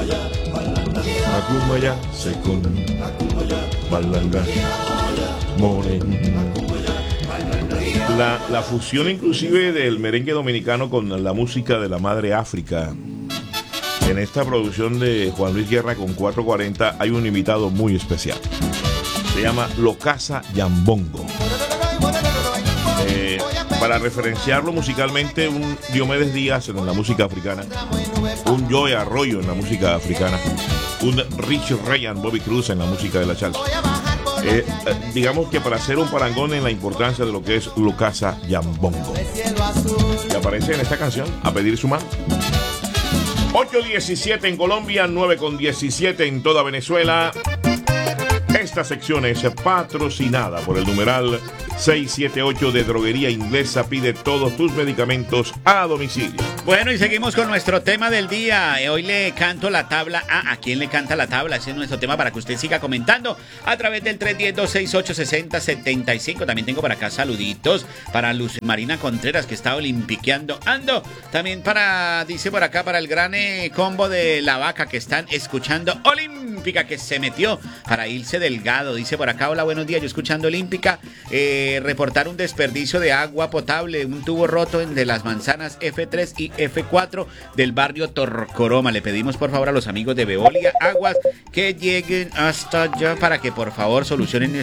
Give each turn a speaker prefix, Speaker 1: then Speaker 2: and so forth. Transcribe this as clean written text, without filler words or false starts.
Speaker 1: Acumbaya, secund, balanga, moren. La fusión inclusive del merengue dominicano con la música de la madre África. En esta producción de Juan Luis Guerra con 440 hay un invitado muy especial. Se llama Locasa Yambongo. Para referenciarlo musicalmente, un Diomedes Díaz en la música africana, un Joey Arroyo en la música africana, un Rich Ryan, Bobby Cruz en la música de la salsa. Digamos que para hacer un parangón en la importancia de lo que es Locasa Yambongo. Y aparece en esta canción a pedir su mano. 8:17 en Colombia, 9:17 en toda Venezuela. Esta sección es patrocinada por el numeral 678 de Droguería Inglesa. Pide todos tus medicamentos a domicilio.
Speaker 2: Bueno, y seguimos con nuestro tema del día. Hoy le canto la tabla. ¿A quién le canta la tabla? Ese es nuestro tema para que usted siga comentando a través del 310-268-6075. También tengo por acá saluditos para Luz Marina Contreras, que está olimpiqueando. También dice por acá, para el gran combo de La Vaca, que están escuchando Olímpica, que se metió para Ilse Delgado. Dice por acá, hola, buenos días, yo escuchando Olímpica. Reportar un desperdicio de agua potable, un tubo roto de las manzanas F3 y F4 del barrio Torcoroma. Le pedimos por favor a los amigos de Veolia Aguas que lleguen hasta allá para que por favor solucionen